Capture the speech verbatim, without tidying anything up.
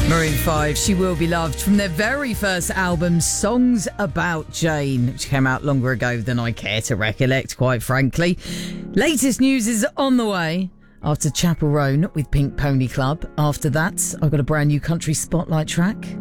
Maroon five, She Will Be Loved, from their very first album, Songs About Jane, which came out longer ago than I care to recollect, quite frankly. Latest news is on the way after Chapel Roan with Pink Pony Club. After that, I've got a brand new country spotlight track.